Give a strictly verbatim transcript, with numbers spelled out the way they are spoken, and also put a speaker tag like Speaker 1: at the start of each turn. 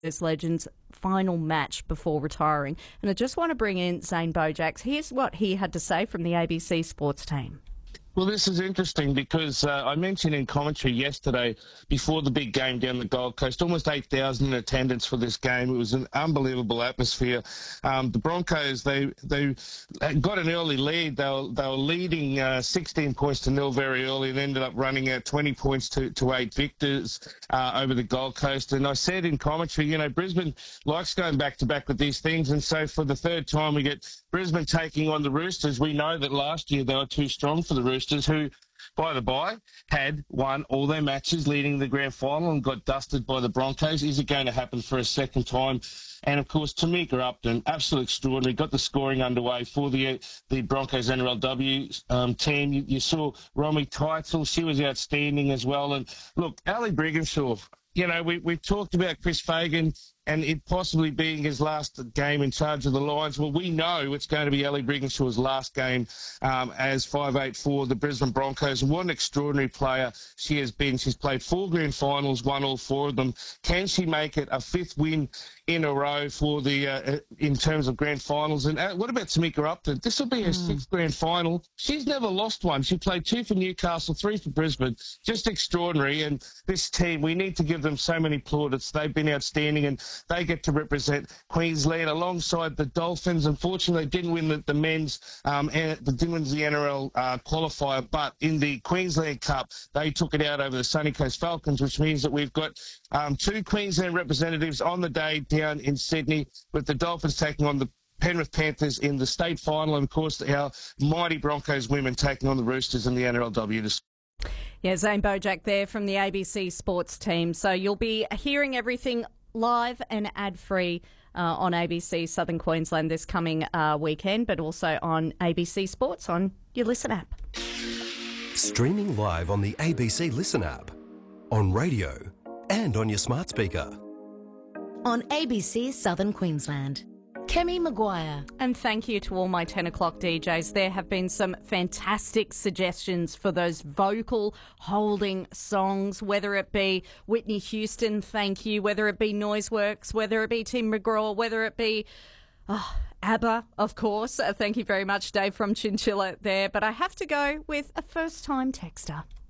Speaker 1: Broncos legends' final match before retiring. And I just want to bring in Zane Bojacks. Here's what he had to say from the A B C Sports team.
Speaker 2: Well, this is interesting because uh, I mentioned in commentary yesterday before the big game down the Gold Coast, almost eight thousand in attendance for this game. It was an unbelievable atmosphere. Um, the Broncos, they they got an early lead. They were, they were leading uh, sixteen points to nil very early and ended up running out twenty points to, to eight victors uh, over the Gold Coast. And I said in commentary, you know, Brisbane likes going back-to-back with these things. And so for the third time, we get Brisbane taking on the Roosters. We know that last year they were too strong for the Roosters, who, by the by, had won all their matches leading the grand final and got dusted by the Broncos. Is it going to happen for a second time? And, of course, Tamika Upton, absolute extraordinary, got the scoring underway for the the Broncos N R L W um, team. You, you saw Romy Teitzel, she was outstanding as well. And, look, Ali Brigginshaw, you know, we, we talked about Chris Fagan and it possibly being his last game in charge of the Lions. Well, we know it's going to be Ellie Brigginshaw's last game um, as five eight for the Brisbane Broncos. And what an extraordinary player she has been. She's played four grand finals, won all four of them. Can she make it a fifth win in a row for the uh, in terms of grand finals? And uh, what about Tamika Upton? This will be her mm. sixth grand final. She's never lost one. She played two for Newcastle, three for Brisbane. Just extraordinary. And this team, we need to give them so many plaudits. They've been outstanding, and they get to represent Queensland alongside the Dolphins. Unfortunately, they didn't win the, the men's, um, and they didn't win the N R L uh, qualifier, but in the Queensland Cup, they took it out over the Sunny Coast Falcons, which means that we've got um, two Queensland representatives on the day down in Sydney, with the Dolphins taking on the Penrith Panthers in the state final, and of course our mighty Broncos women taking on the Roosters in the N R L W.
Speaker 1: Yeah, Zane Bojack there from the A B C Sports team. So you'll be hearing everything live and ad-free uh, on A B C Southern Queensland this coming uh, weekend, but also on A B C Sports on your Listen app.
Speaker 3: Streaming live on the A B C Listen app, on radio and on your smart speaker.
Speaker 4: On A B C Southern Queensland. Kemi Maguire.
Speaker 1: And thank you to all my ten o'clock D Js. There have been some fantastic suggestions for those vocal holding songs, whether it be Whitney Houston, thank you, whether it be Noiseworks, whether it be Tim McGraw, whether it be oh, ABBA, of course. Uh, thank you very much, Dave from Chinchilla there. But I have to go with a first-time texter.